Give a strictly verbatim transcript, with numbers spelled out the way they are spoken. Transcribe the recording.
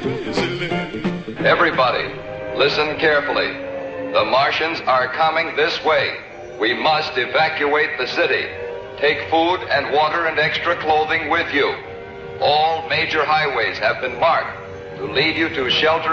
Everybody, listen carefully. The Martians are coming this way. We must evacuate the city. Take food and water and extra clothing with you. All major highways have been marked to lead you to shelter